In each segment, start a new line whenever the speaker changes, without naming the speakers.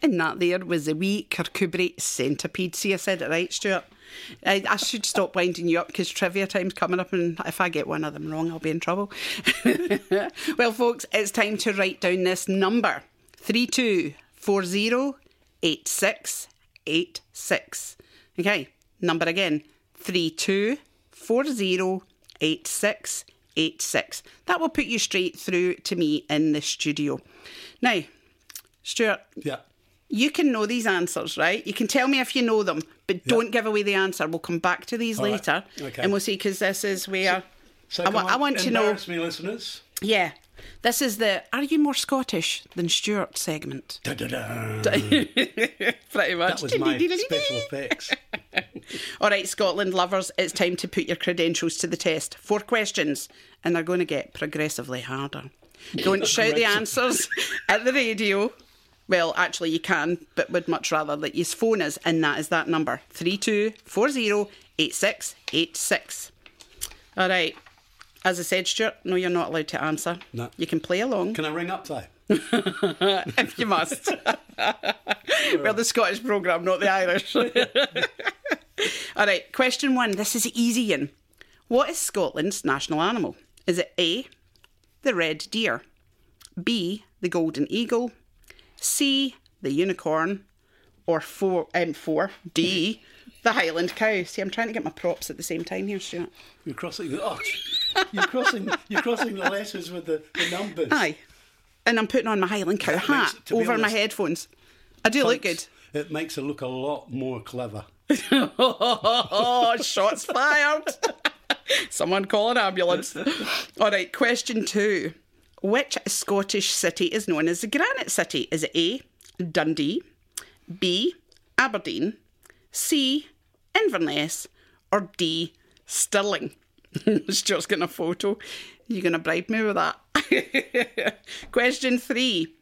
And that there was the wee Kirkcudbright centipede. See, I said it right, Stuart. I should stop winding you up because trivia time's coming up, and if I get one of them wrong, I'll be in trouble. Well, folks, it's time to write down this number. 32408686. Okay, number again. 32408686. That will put you straight through to me in the studio. Now, Stuart.
Yeah.
You can know these answers, right? You can tell me if you know them, but don't give away the answer. We'll come back to these later.
Right. Okay.
And we'll see, because this is where...
So
I want to know...
Embarrass me, listeners.
Yeah. This is the Are You More Scottish Than Stuart segment.
Da-da-da.
Pretty much.
That was my special effects.
All right, Scotland lovers, it's time to put your credentials to the test. 4 questions, and they're going to get progressively harder. Don't shout the answers at the radio. Well, actually, you can, but would much rather that you phone us, and that is that number, 32408686. All right. As I said, Stuart, no, you're not allowed to answer.
No.
You can play along.
Can I ring up, though?
If you must. We're the Scottish programme, not the Irish. All right, question 1. This is easy, Ian. What is Scotland's national animal? Is it A, the red deer, B, the golden eagle, C, the unicorn, or 4, D, the Highland cow? See, I'm trying to get my props at the same time here, Stuart.
You're crossing the letters with the numbers.
Aye. And I'm putting on my Highland cow hat over my headphones. I do look good.
It makes it look a lot more clever.
Oh, shots fired. Someone call an ambulance. All right, question 2. Which Scottish city is known as the Granite City? Is it A, Dundee, B, Aberdeen, C, Inverness, or D, Stirling? Stuart's getting a photo. You're going to bribe me with that. Question 3.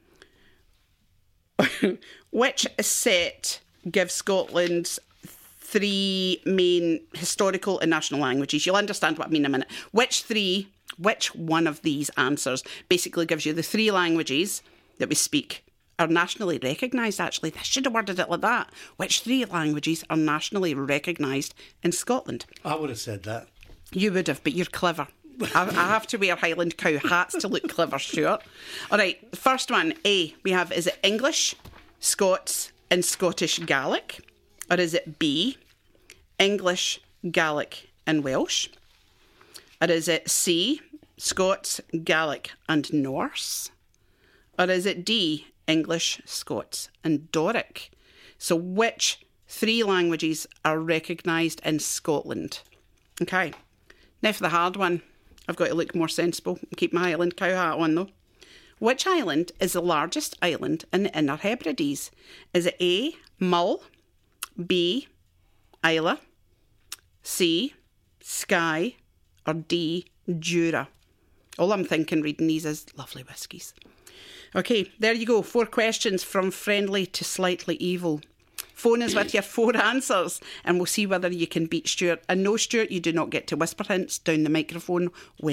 Which set gives Scotland's 3 main historical and national languages? You'll understand what I mean in a minute. Which one of these answers basically gives you the 3 languages that we speak are nationally recognised, actually? I should have worded it like that. Which 3 languages are nationally recognised in Scotland?
I would have said that.
You would have, but you're clever. I have to wear Highland cow hats to look clever, Stuart. All right, the first one, A, we have, is it English, Scots and Scottish Gaelic? Or is it B, English, Gaelic and Welsh? Or is it C, Scots, Gaelic and Norse? Or is it D, English, Scots and Doric? So which 3 languages are recognised in Scotland? Okay, now for the hard one. I've got to look more sensible and keep my Highland cow hat on though. Which island is the largest island in the Inner Hebrides? Is it A, Mull, B, Islay, C, Skye, or D, Jura? All I'm thinking reading these is lovely whiskies. Okay, there you go. 4 questions from friendly to slightly evil. Phone us with your 4 answers and we'll see whether you can beat Stuart. And no, Stuart, you do not get to whisper hints down the microphone when